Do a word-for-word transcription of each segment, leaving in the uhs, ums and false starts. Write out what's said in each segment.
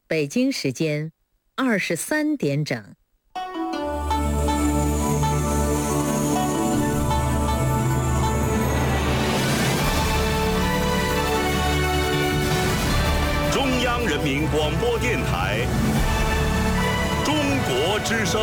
北京时间二十三点整。 中央人民广播电台中国之声。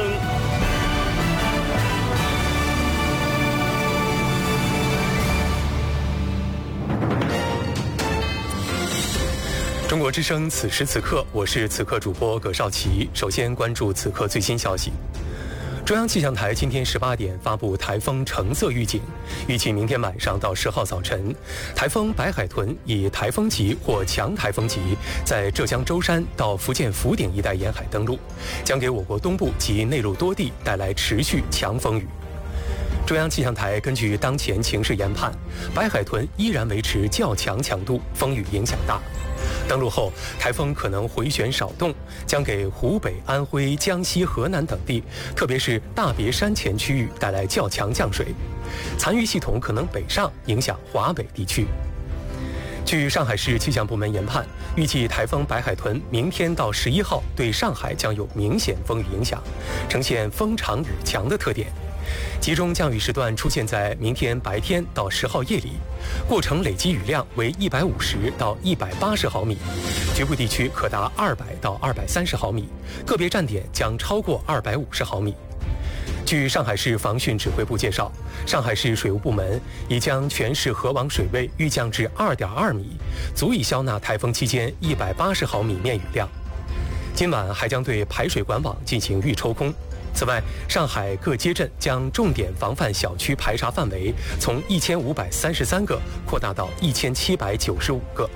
中国之声，此时此刻，我是此刻主播葛少奇。首先关注此刻最新消息。中央气象台今天十八点发布台风橙色预警，预计明天晚上到十号早晨，台风白海豚以台风级或强台风级在浙江舟山到福建福鼎一带沿海登陆，将给我国东部及内陆多地带来持续强风雨。中央气象台根据当前情势研判，白海豚依然维持较强强度，风雨影响大。登陆后，台风可能回旋少动，将给湖北、安徽、江西、河南等地，特别是大别山前区域带来较强降水，残余系统可能北上，影响华北地区。据上海市气象部门研判，预计台风白海豚明天到十一号对上海将有明显风雨影响，呈现风长雨强的特点。集中降雨时段出现在明天白天到十号夜里，过程累积雨量为一百五十到一百八十毫米，局部地区可达二百到二百三十毫米，个别站点将超过二百五十毫米。据上海市防汛指挥部介绍，上海市水务部门已将全市河网水位预降至二点二米，足以消纳台风期间一百八十毫米面雨量。今晚还将对排水管网进行预抽空。此外，上海各街镇将重点防范小区排查范围从一千五百三十三个扩大到一千七百九十五个。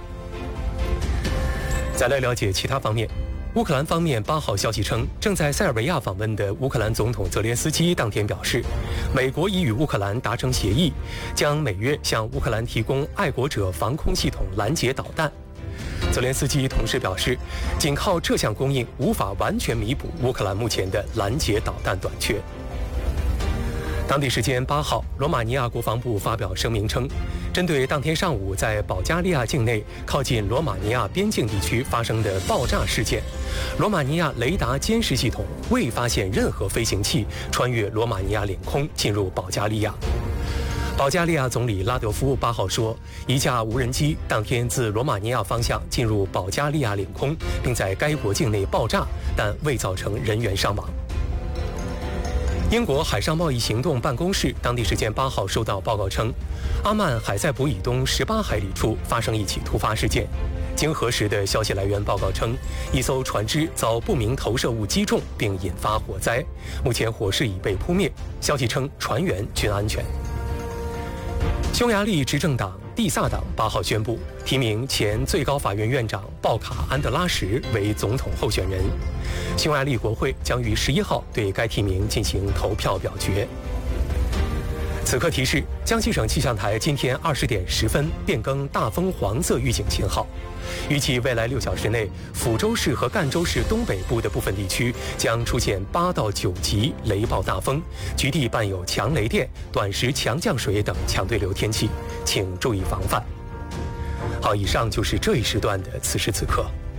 再来了解其他方面。乌克兰方面八号消息称，正在塞尔维亚访问的乌克兰总统泽连斯基当天表示，美国已与乌克兰达成协议，将每月向乌克兰提供爱国者防空系统拦截导弹。泽连斯基同时表示，仅靠这项供应无法完全弥补乌克兰目前的拦截导弹短缺。当地时间八号，罗马尼亚国防部发表声明称，针对当天上午在保加利亚境内靠近罗马尼亚边境地区发生的爆炸事件，罗马尼亚雷达监视系统未发现任何飞行器穿越罗马尼亚领空进入保加利亚。保加利亚总理拉德夫八号说，一架无人机当天自罗马尼亚方向进入保加利亚领空，并在该国境内爆炸，但未造成人员伤亡。英国海上贸易行动办公室当地时间八号收到报告称，阿曼海塞卜以东十八海里处发生一起突发事件。经核实的消息来源报告称，一艘船只遭不明投射物击中并引发火灾，目前火势已被扑灭。消息称船员均安全。匈牙利执政党蒂萨党八号宣布提名前最高法院院长鲍卡安德拉什为总统候选人，匈牙利国会将于十一号对该提名进行投票表决。此刻提示，江西省气象台今天二十点十分变更大风黄色预警信号，预计未来六小时内，抚州市和赣州市东北部的部分地区将出现八到九级雷暴大风，局地伴有强雷电、短时强降水等强对流天气，请注意防范。好，以上就是这一时段的此时此刻。